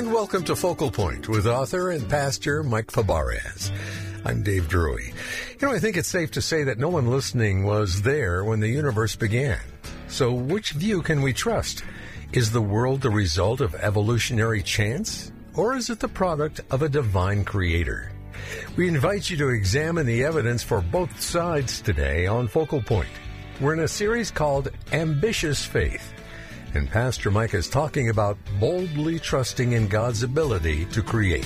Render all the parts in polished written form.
and welcome to Focal Point with author and pastor Mike Fabarez. I'm Dave Drury. I think it's safe to say that no one listening was there when the universe began. So which view can we trust? Is the world the result of evolutionary chance, or is it the product of a divine creator? We invite you to examine the evidence for both sides today on Focal Point. We're in a series called Ambitious Faith, and Pastor Mike is talking about boldly trusting in God's ability to create.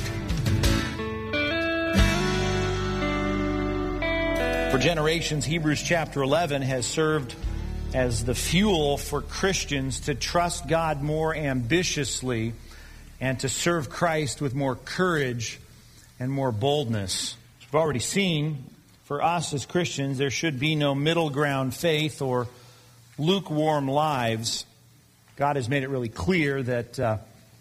For generations, Hebrews chapter 11 has served as the fuel for Christians to trust God more ambitiously and to serve Christ with more courage and more boldness. As we've already seen, for us as Christians, there should be no middle ground faith or lukewarm lives. God has made it really clear that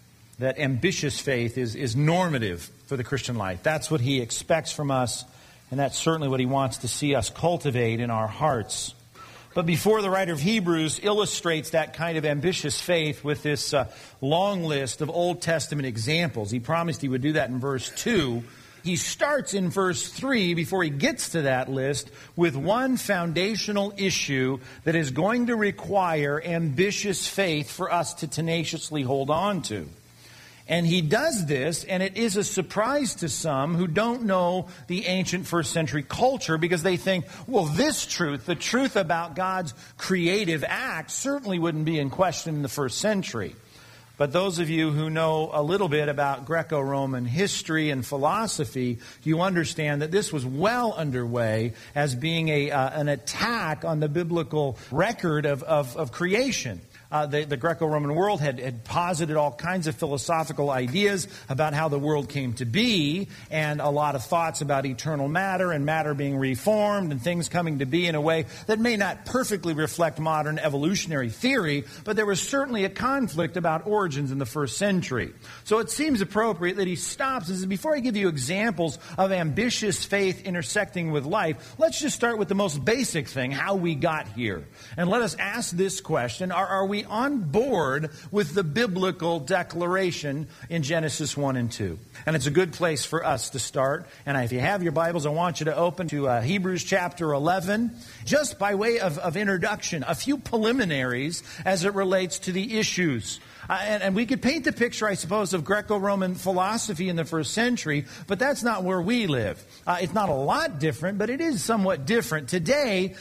ambitious faith is normative for the Christian life. That's what He expects from us, and that's certainly what He wants to see us cultivate in our hearts. But before the writer of Hebrews illustrates that kind of ambitious faith with this long list of Old Testament examples, he promised he would do that in verse 2. He starts in verse 3, before he gets to that list, with one foundational issue that is going to require ambitious faith for us to tenaciously hold on to. And he does this, and it is a surprise to some who don't know the ancient first century culture, because they think, well, this truth, the truth about God's creative act, certainly wouldn't be in question in the first century. But those of you who know a little bit about Greco-Roman history and philosophy, you understand that this was well underway as being an attack on the biblical record of creation. The Greco-Roman world had posited all kinds of philosophical ideas about how the world came to be, and a lot of thoughts about eternal matter and matter being reformed and things coming to be in a way that may not perfectly reflect modern evolutionary theory, but there was certainly a conflict about origins in the first century. So it seems appropriate that he stops and says, before I give you examples of ambitious faith intersecting with life, let's just start with the most basic thing, how we got here. And let us ask this question, are we on board with the biblical declaration in Genesis 1 and 2? And it's a good place for us to start. And if you have your Bibles, I want you to open to Hebrews chapter 11. Just by way of introduction, a few preliminaries as it relates to the issues. And we could paint the picture, I suppose, of Greco-Roman philosophy in the first century, but that's not where we live. It's not a lot different, but it is somewhat different. Today,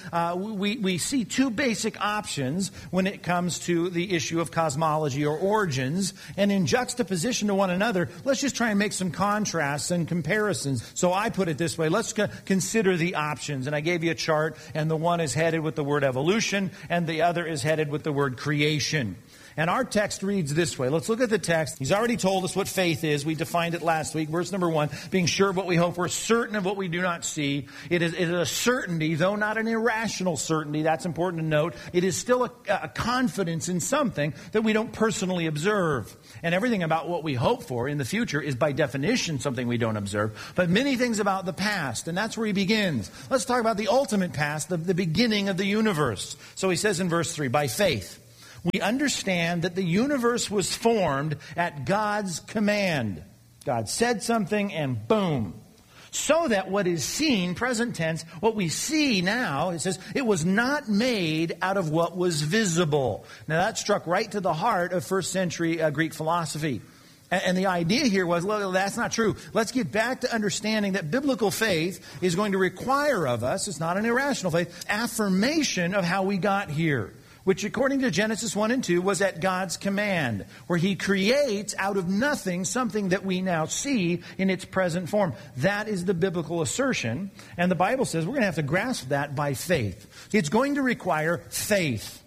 we see two basic options when it comes to the issue of cosmology or origins, and in juxtaposition to one another, let's just try and make some contrasts and comparisons. So I put it this way, let's consider the options, and I gave you a chart, and the one is headed with the word evolution, and the other is headed with the word creation. And our text reads this way. Let's look at the text. He's already told us what faith is. We defined it last week. Verse number 1, being sure of what we hope for, certain of what we do not see. It is a certainty, though not an irrational certainty. That's important to note. It is still a confidence in something that we don't personally observe. And everything about what we hope for in the future is by definition something we don't observe. But many things about the past, and that's where he begins. Let's talk about the ultimate past, the beginning of the universe. So he says in verse 3, by faith, we understand that the universe was formed at God's command. God said something and boom. So that what is seen, present tense, what we see now, it says, it was not made out of what was visible. Now that struck right to the heart of first century Greek philosophy. And the idea here was, well, that's not true. Let's get back to understanding that biblical faith is going to require of us, it's not an irrational faith, affirmation of how we got here, which according to Genesis 1 and 2 was at God's command, where He creates out of nothing something that we now see in its present form. That is the biblical assertion, and the Bible says we're going to have to grasp that by faith. It's going to require faith.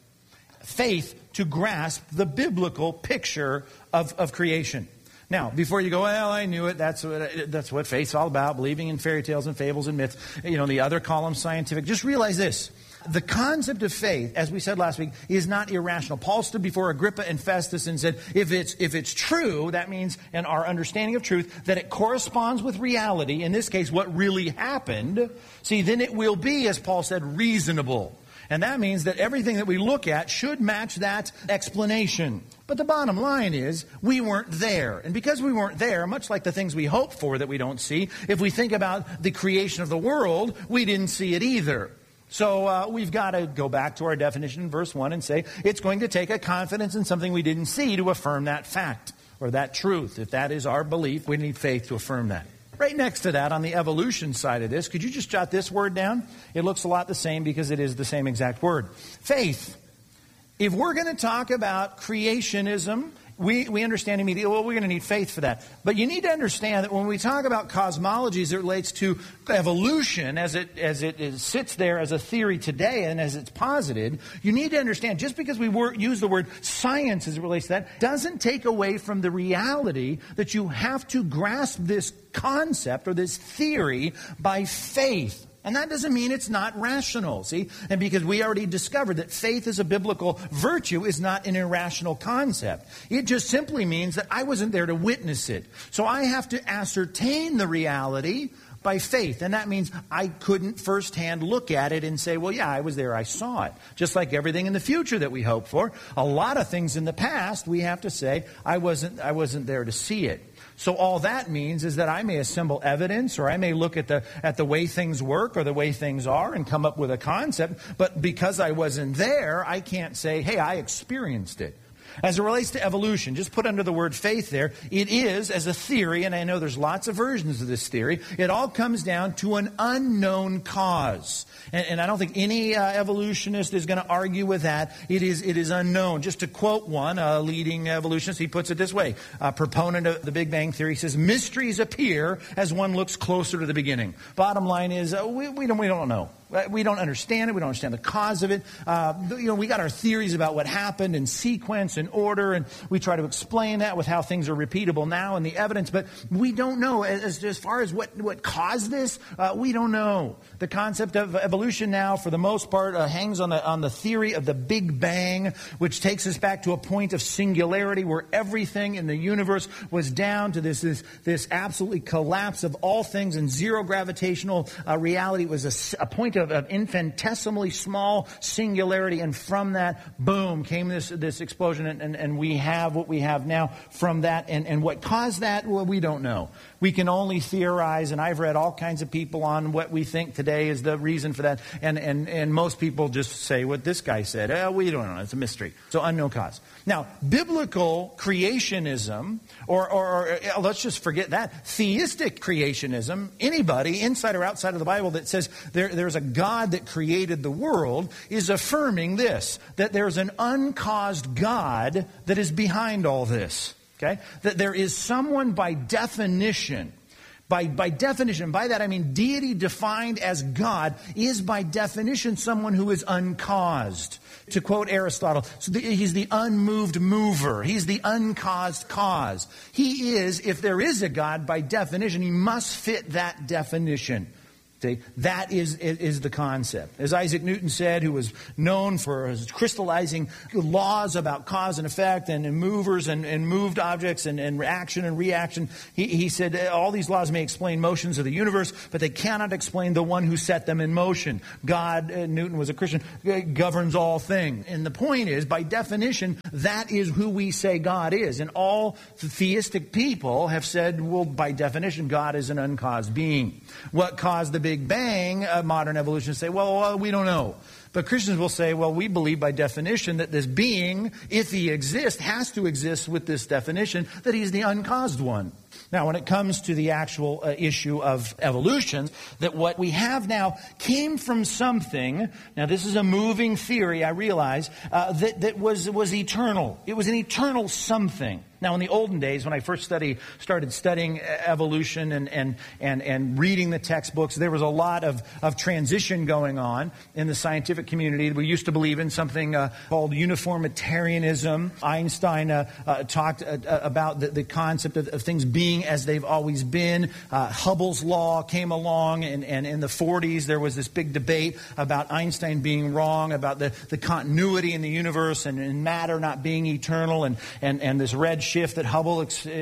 Faith to grasp the biblical picture of creation. Now, before you go, well, I knew it, that's what faith's all about, believing in fairy tales and fables and myths, the other column scientific. Just realize this. The concept of faith, as we said last week, is not irrational. Paul stood before Agrippa and Festus and said, if it's true, that means, in our understanding of truth, that it corresponds with reality, in this case, what really happened, see, then it will be, as Paul said, reasonable. And that means that everything that we look at should match that explanation. But the bottom line is, we weren't there. And because we weren't there, much like the things we hope for that we don't see, if we think about the creation of the world, we didn't see it either. So we've got to go back to our definition in verse 1 and say, it's going to take a confidence in something we didn't see to affirm that fact, or that truth. If that is our belief, we need faith to affirm that. Right next to that, on the evolution side of this, could you just jot this word down? It looks a lot the same because it is the same exact word. Faith. If we're going to talk about creationism, we understand immediately, well, we're going to need faith for that. But you need to understand that when we talk about cosmology as it relates to evolution, as it sits there as a theory today and as it's posited, you need to understand, just because we use the word science as it relates to that, doesn't take away from the reality that you have to grasp this concept or this theory by faith. And that doesn't mean it's not rational, see? And because we already discovered that faith as a biblical virtue is not an irrational concept. It just simply means that I wasn't there to witness it. So I have to ascertain the reality by faith. And that means I couldn't firsthand look at it and say, well, yeah, I was there, I saw it. Just like everything in the future that we hope for. A lot of things in the past, we have to say, I wasn't there to see it. So all that means is that I may assemble evidence, or I may look at the way things work or the way things are and come up with a concept, but because I wasn't there, I can't say, hey, I experienced it. As it relates to evolution, just put under the word faith there, it is, as a theory, and I know there's lots of versions of this theory, it all comes down to an unknown cause. And I don't think any evolutionist is going to argue with that. It is unknown. Just to quote one, a leading evolutionist, he puts it this way. A proponent of the Big Bang Theory says, mysteries appear as one looks closer to the beginning. Bottom line is, we don't know. We don't understand it. We don't understand the cause of it. We got our theories about what happened in sequence and order, and we try to explain that with how things are repeatable now and the evidence. But we don't know as far as what caused this. We don't know. The concept of evolution now, for the most part, hangs on the theory of the Big Bang, which takes us back to a point of singularity where everything in the universe was down to this absolutely collapse of all things and zero gravitational reality. It was a point of infinitesimally small singularity, and from that, boom, came this explosion, and we have what we have now from that. And what caused that, well, we don't know. We can only theorize, and I've read all kinds of people on what we think today is the reason for that, and most people just say what this guy said. We don't know. It's a mystery. So unknown cause. Now, biblical creationism, or let's just forget that, theistic creationism, anybody inside or outside of the Bible that says there's a God that created the world is affirming this, that there's an uncaused God that is behind all this. Okay? That there is someone by definition, by that I mean deity defined as God, is by definition someone who is uncaused. To quote Aristotle, he's the unmoved mover. He's the uncaused cause. He is, if there is a God, by definition, he must fit that definition. See, that is the concept. As Isaac Newton said, who was known for his crystallizing laws about cause and effect and movers and moved objects and action and reaction, he said all these laws may explain motions of the universe, but they cannot explain the one who set them in motion. God, Newton was a Christian, governs all things. And the point is, by definition, that is who we say God is. And all theistic people have said, well, by definition, God is an uncaused being. What caused the Big Bang? Modern evolutionists say, well, we don't know. But Christians will say, well, we believe by definition that this being, if he exists, has to exist with this definition, that he's the uncaused one. Now, when it comes to the actual issue of evolution, that what we have now came from something, now this is a moving theory, I realize, that was eternal. It was an eternal something. Now, in the olden days, when I first started studying evolution and reading the textbooks, there was a lot of transition going on in the scientific community. We used to believe in something called uniformitarianism. Einstein talked about the concept of things being as they've always been. Hubble's law came along, and in the 40s, there was this big debate about Einstein being wrong, about the continuity in the universe and matter not being eternal, and this red shift that Hubble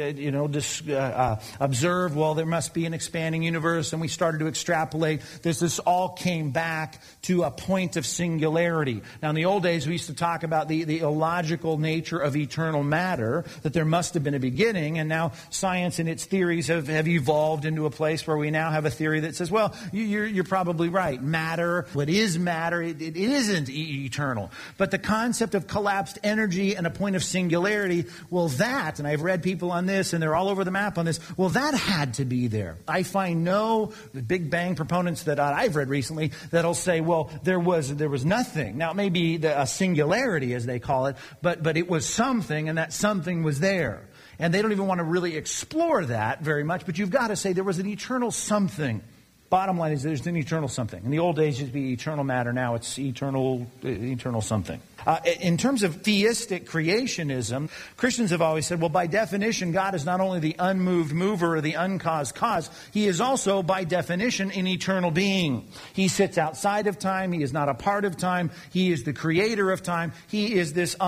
observed. Well, there must be an expanding universe, and we started to extrapolate. This all came back to a point of of singularity. Now, in the old days, we used to talk about the illogical nature of eternal matter, that there must have been a beginning, and now science and its theories have evolved into a place where we now have a theory that says, well, you're probably right. Matter, what is matter, it isn't eternal. But the concept of collapsed energy and a point of singularity, well, that, and I've read people on this, and they're all over the map on this, well, that had to be there. I find no Big Bang proponents that I've read recently that'll say, well, there was nothing. Now, it may be a singularity, as they call it, but it was something, and that something was there. And they don't even want to really explore that very much, but you've got to say there was an eternal something. Bottom line is there's an eternal something. In the old days, it used to be eternal matter. Now it's eternal something. In terms of theistic creationism, Christians have always said, well, by definition, God is not only the unmoved mover or the uncaused cause, He is also, by definition, an eternal being. He sits outside of time. He is not a part of time. He is the creator of time. He is this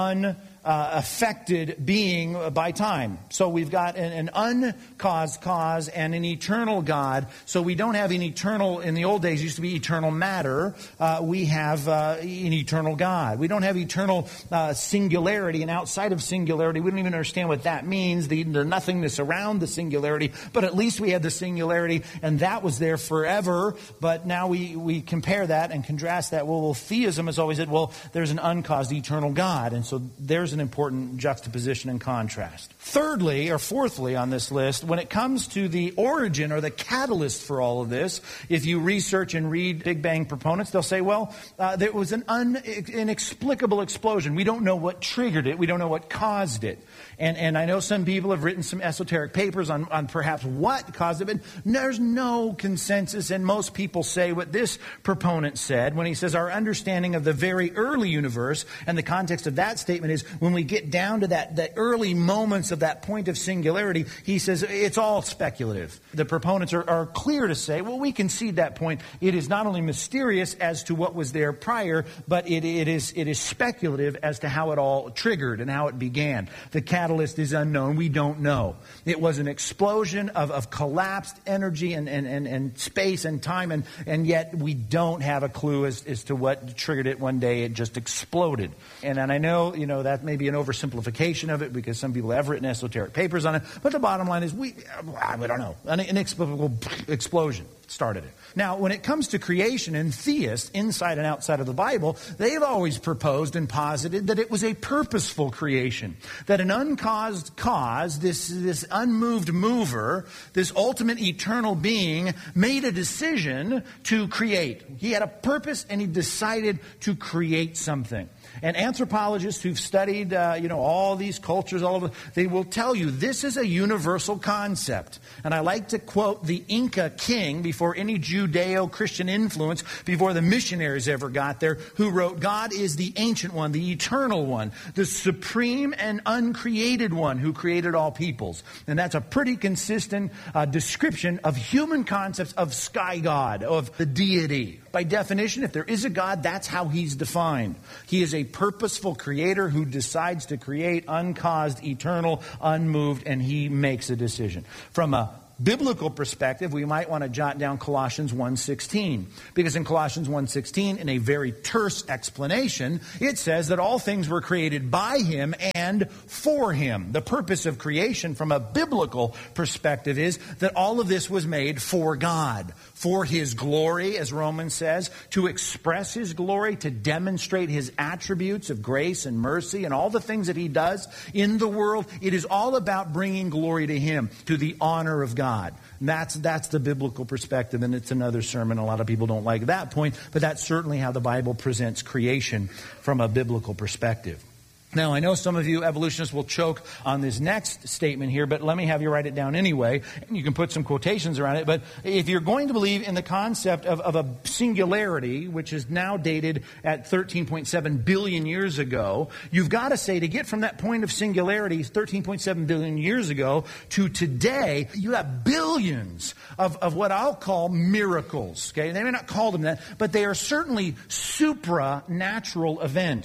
affected being by time. So we've got an uncaused cause and an eternal God. So we don't have an eternal, in the old days, it used to be eternal matter. We have an eternal God. We don't have eternal singularity, and outside of singularity, we don't even understand what that means. The nothingness around the singularity, but at least we had the singularity, and that was there forever. But now we compare that and contrast that. Well, theism has always said, well, there's an uncaused eternal God, and so there's an important juxtaposition and contrast. Thirdly, or fourthly on this list, when it comes to the origin or the catalyst for all of this, if you research and read Big Bang proponents, they'll say, well, there was an inexplicable explosion. We don't know what triggered it. We don't know what caused it. And I know some people have written some esoteric papers on perhaps what caused it, but there's no consensus, and most people say what this proponent said when he says our understanding of the very early universe, and the context of that statement is when we get down to the early moments of that point of singularity, he says it's all speculative. The proponents are clear to say, well, we concede that point. It is not only mysterious as to what was there prior, but it is speculative as to how it all triggered and how it began. The catalyst is unknown. We don't know. It was an explosion of collapsed energy and space and time, and yet we don't have a clue as to what triggered it. One day it just exploded. And I know, that may be an oversimplification of it because some people have written esoteric papers on it, but the bottom line is we don't know. An inexplicable explosion started it. Now, when it comes to creation and theists, inside and outside of the Bible, they've always proposed and posited that it was a purposeful creation. That an uncaused cause, this unmoved mover, this ultimate eternal being, made a decision to create. He had a purpose and he decided to create something. And anthropologists who've studied, all these cultures, they will tell you this is a universal concept. And I like to quote the Inca king before any Judeo-Christian influence, before the missionaries ever got there, who wrote, God is the ancient one, the eternal one, the supreme and uncreated one who created all peoples. And that's a pretty consistent description of human concepts of sky God, of the deity. By definition, if there is a God, that's how he's defined. He is a purposeful creator who decides to create uncaused, eternal, unmoved, and he makes a decision. From a biblical perspective, we might want to jot down Colossians 1:16, because in Colossians 1:16, in a very terse explanation, it says that all things were created by him and for him. The purpose of creation from a biblical perspective is that all of this was made for God, for his glory, as Romans says, to express his glory, to demonstrate his attributes of grace and mercy and all the things that he does in the world. It is all about bringing glory to him, to the honor of God. And that's the biblical perspective, and it's another sermon. A lot of people don't like that point, but that's certainly how the Bible presents creation from a biblical perspective. Now, I know some of you evolutionists will choke on this next statement here, but let me have you write it down anyway. You can put some quotations around it. But if you're going to believe in the concept of a singularity, which is now dated at 13.7 billion years ago, you've got to say, to get from that point of singularity, 13.7 billion years ago, to today, you have billions of what I'll call miracles. Okay, they may not call them that, but they are certainly supranatural events.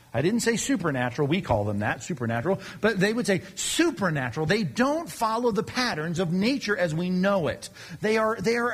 I didn't say supernatural. We call them that, supernatural. But they would say supernatural. They don't follow the patterns of nature as we know it. They're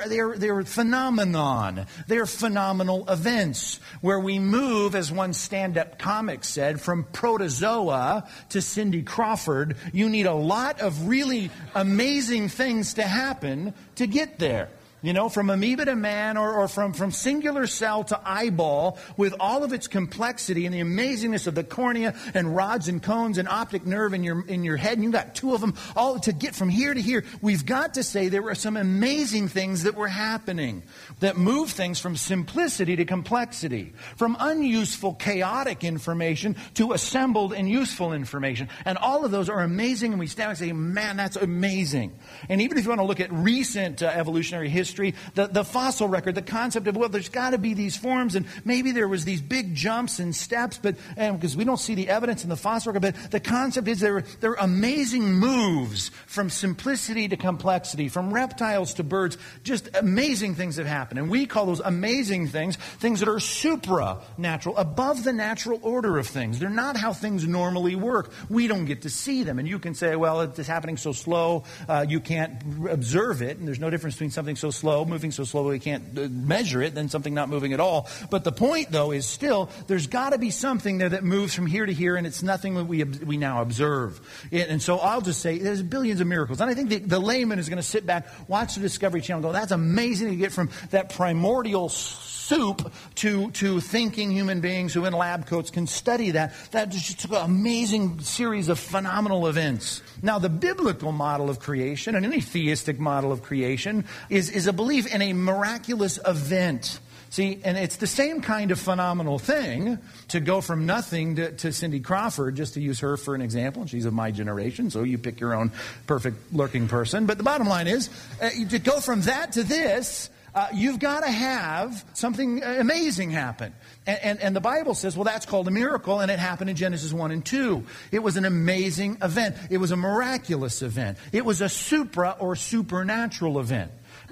phenomenon. They're phenomenal events where we move, as one stand-up comic said, from protozoa to Cindy Crawford. You need a lot of really amazing things to happen to get there. You know, from amoeba to man, or from singular cell to eyeball, with all of its complexity and the amazingness of the cornea and rods and cones and optic nerve in your head, and you've got two of them, all to get from here to here. We've got to say there were some amazing things that were happening that move things from simplicity to complexity, from unuseful, chaotic information to assembled and useful information. And all of those are amazing, and we stand and say, man, that's amazing. And even if you want to look at recent evolutionary history, the fossil record, the concept of, well, there's got to be these forms, and maybe there was these big jumps and steps, but because we don't see the evidence in the fossil record, but the concept is there are amazing moves from simplicity to complexity, from reptiles to birds. Just amazing things have happened. And we call those amazing things that are supranatural, above the natural order of things. They're not how things normally work. We don't get to see them. And you can say, well, it's happening so slow, you can't observe it, and there's no difference between something so slow, moving so slowly we can't measure it, than something not moving at all. But the point, though, is still there's got to be something there that moves from here to here, and it's nothing that we now observe. And so I'll just say there's billions of miracles. And I think the layman is going to sit back, watch the Discovery Channel, and go, that's amazing to get from that primordial soup to thinking human beings who in lab coats can study that. That just took an amazing series of phenomenal events. Now, the biblical model of creation, and any theistic model of creation, is a belief in a miraculous event. See, and it's the same kind of phenomenal thing to go from nothing to Cindy Crawford, just to use her for an example. And she's of my generation, so you pick your own perfect looking person. But the bottom line is, to go from that to this, you've got to have something amazing happen. And the Bible says, well, that's called a miracle, and it happened in Genesis 1 and 2. It was an amazing event. It was a miraculous event. It was a supra or supernatural event.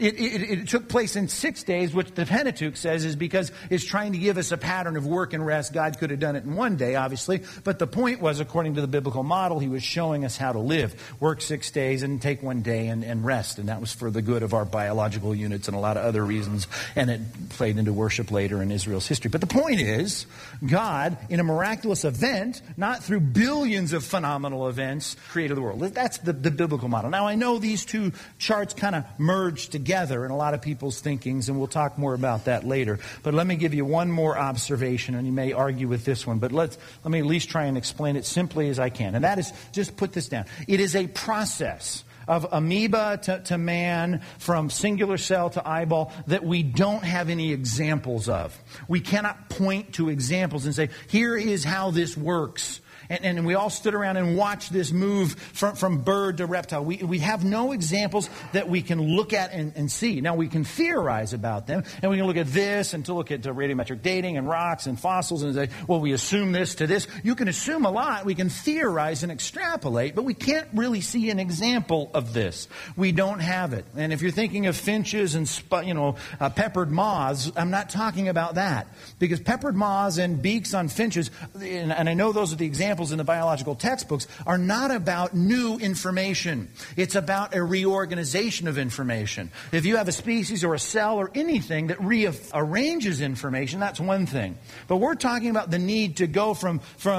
It took place in 6 days, which the Pentateuch says is because it's trying to give us a pattern of work and rest. God could have done it in 1 day, obviously. But the point was, according to the biblical model, he was showing us how to live. Work 6 days and take 1 day and rest. And that was for the good of our biological units and a lot of other reasons. And it played into worship later in Israel's history. But the point is, God, in a miraculous event, not through billions of phenomenal events, created the world. That's the biblical model. Now, I know these two charts kind of merge together in a lot of people's thinkings, and we'll talk more about that later. But let me give you one more observation, and you may argue with this one, but let me at least try and explain it simply as I can. And that is, just put this down. It is a process of amoeba to man, from singular cell to eyeball, that we don't have any examples of. We cannot point to examples and say, here is how this works. And we all stood around and watched this move from bird to reptile. We have no examples that we can look at and see. Now, we can theorize about them, and we can look at this and to look at radiometric dating and rocks and fossils and say, well, we assume this to this. You can assume a lot. We can theorize and extrapolate, but we can't really see an example of this. We don't have it. And if you're thinking of finches and peppered moths, I'm not talking about that. Because peppered moths and beaks on finches, and I know those are the examples in the biological textbooks, are not about new information. It's about a reorganization of information. If you have a species or a cell or anything that rearranges information, that's one thing. But we're talking about the need to go from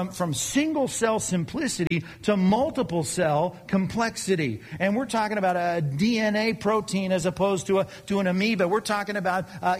single cell simplicity to multiple cell complexity. And we're talking about a DNA protein as opposed to an amoeba. We're talking about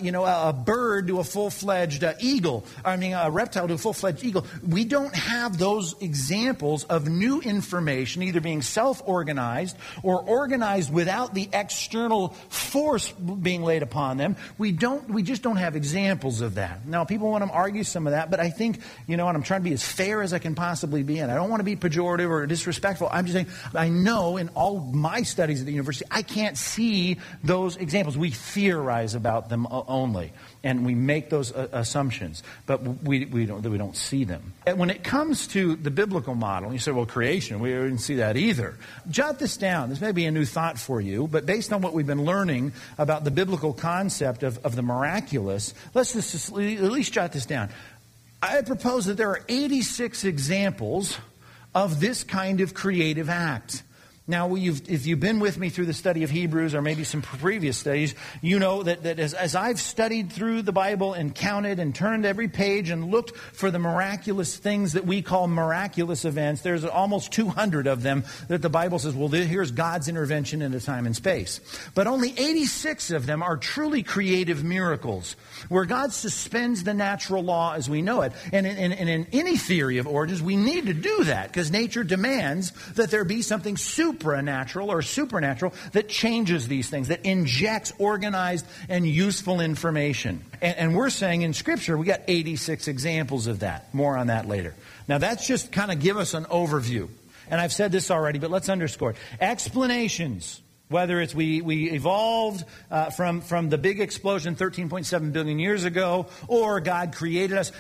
a bird to a full-fledged eagle. A reptile to a full-fledged eagle. We don't have those examples of new information either being self-organized or organized without the external force being laid upon them. We just don't have examples of that. Now, people want to argue some of that, but I think, and I'm trying to be as fair as I can possibly be, and I don't want to be pejorative or disrespectful. I'm just saying, I know in all my studies at the university, I can't see those examples. We theorize about them only, and we make those assumptions, but we don't see them. And when it comes to the biblical model, you say, well, creation, we didn't see that either. Jot this down. This may be a new thought for you, but based on what we've been learning about the biblical concept of the miraculous, let's just at least jot this down. I propose that there are 86 examples of this kind of creative act. Now, if you've been with me through the study of Hebrews or maybe some previous studies, you know that as I've studied through the Bible and counted and turned every page and looked for the miraculous things that we call miraculous events, there's almost 200 of them that the Bible says, well, here's God's intervention into time and space. But only 86 of them are truly creative miracles, where God suspends the natural law as we know it. And in any theory of origins, we need to do that because nature demands that there be something supernatural or supernatural that changes these things, that injects organized and useful information. And we're saying in Scripture we got 86 examples of that. More on that later. Now that's just kind of give us an overview. And I've said this already, but let's underscore it. Explanations, whether it's we evolved from the big explosion 13.7 billion years ago, or God created us,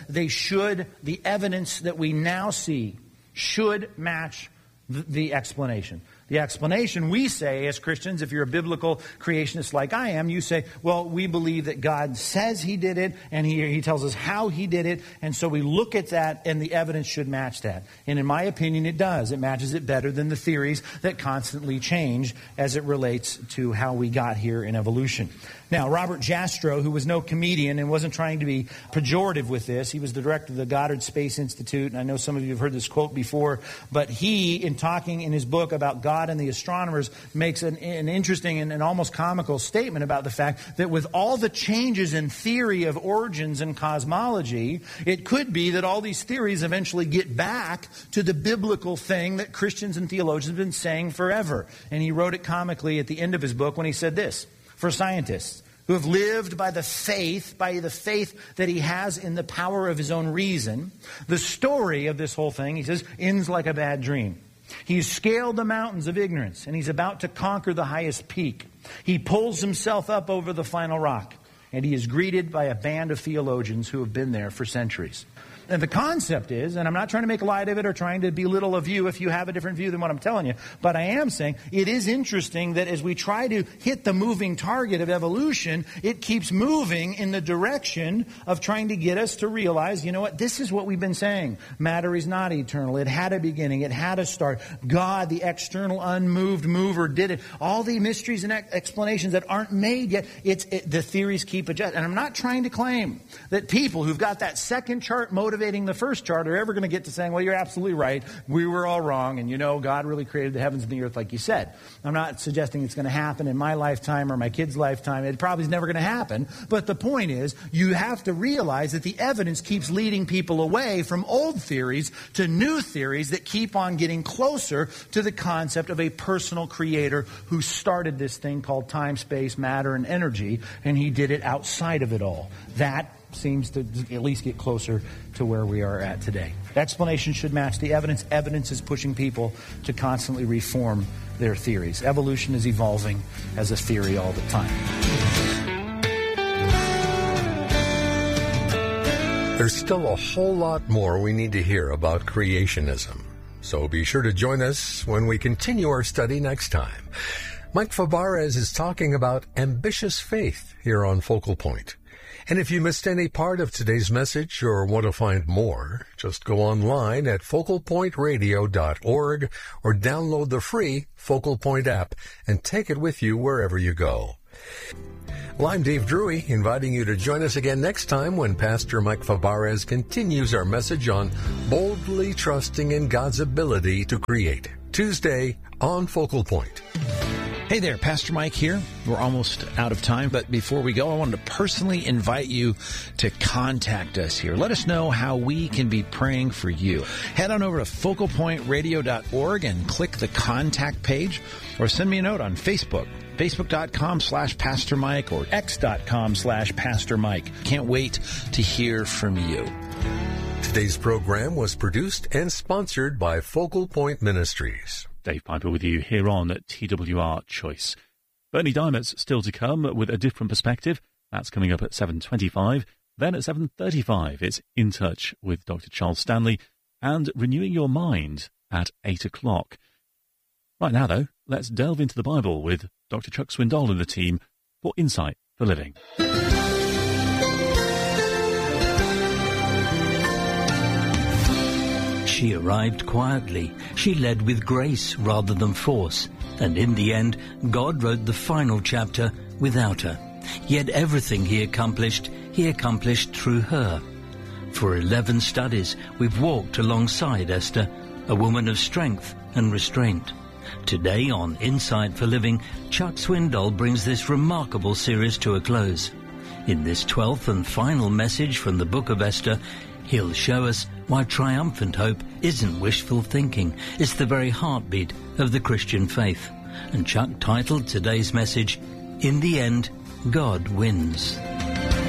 the evidence that we now see should match the explanation. The explanation, we say as Christians, if you're a biblical creationist like I am, you say, well, we believe that God says He did it, and He tells us how He did it, and so we look at that, and the evidence should match that. And in my opinion, it does. It matches it better than the theories that constantly change as it relates to how we got here in evolution. Now, Robert Jastrow, who was no comedian and wasn't trying to be pejorative with this, he was the director of the Goddard Space Institute, and I know some of you have heard this quote before, but he, in talking in his book about God and the astronomers, makes an interesting and almost comical statement about the fact that with all the changes in theory of origins and cosmology, it could be that all these theories eventually get back to the biblical thing that Christians and theologians have been saying forever. And he wrote it comically at the end of his book when he said this: for scientists who have lived by the faith that he has in the power of his own reason, the story of this whole thing, he says, ends like a bad dream. He's scaled the mountains of ignorance, and he's about to conquer the highest peak. He pulls himself up over the final rock, and he is greeted by a band of theologians who have been there for centuries. And the concept is, and I'm not trying to make light of it or trying to belittle a view if you have a different view than what I'm telling you, but I am saying it is interesting that as we try to hit the moving target of evolution, it keeps moving in the direction of trying to get us to realize, you know what, this is what we've been saying. Matter is not eternal. It had a beginning. It had a start. God, the external unmoved mover, did it. All the mysteries and explanations that aren't made yet, the theories keep adjusting. And I'm not trying to claim that people who've got that second chart motivating the first chart are ever going to get to saying, well, you're absolutely right, we were all wrong, and you know, God really created the heavens and the earth like you said. I'm not suggesting it's going to happen in my lifetime or my kid's lifetime. It probably is never going to happen. But the point is, you have to realize that the evidence keeps leading people away from old theories to new theories that keep on getting closer to the concept of a personal creator who started this thing called time, space, matter, and energy, and he did it outside of it all. That seems to at least get closer to where we are at today. The explanation should match the evidence. Evidence is pushing people to constantly reform their theories. Evolution is evolving as a theory all the time. There's still a whole lot more we need to hear about creationism. So be sure to join us when we continue our study next time. Mike Fabarez is talking about ambitious faith here on Focal Point. And if you missed any part of today's message or want to find more, just go online at focalpointradio.org or download the free Focal Point app and take it with you wherever you go. Well, I'm Dave Drury, inviting you to join us again next time when Pastor Mike Fabarez continues our message on boldly trusting in God's ability to create. Tuesday on Focal Point. Hey there, Pastor Mike here. We're almost out of time, but before we go, I wanted to personally invite you to contact us here. Let us know how we can be praying for you. Head on over to focalpointradio.org and click the contact page, or send me a note on Facebook, facebook.com/Pastor Mike or x.com/Pastor Mike. Can't wait to hear from you. Today's program was produced and sponsored by Focal Point Ministries. Dave Piper with you here on TWR Choice. Bernie Dimet's still to come with a different perspective. That's coming up at 7:25. Then at 7:35, it's In Touch with Dr. Charles Stanley and Renewing Your Mind at 8 o'clock. Right now, though, let's delve into the Bible with Dr. Chuck Swindoll and the team for Insight for Living. She arrived quietly. She led with grace rather than force. And in the end, God wrote the final chapter without her. Yet everything he accomplished through her. For 11 studies, we've walked alongside Esther, a woman of strength and restraint. Today on Insight for Living, Chuck Swindoll brings this remarkable series to a close. In this 12th and final message from the book of Esther, he'll show us why triumphant hope isn't wishful thinking. It's the very heartbeat of the Christian faith. And Chuck titled today's message, In the End, God Wins.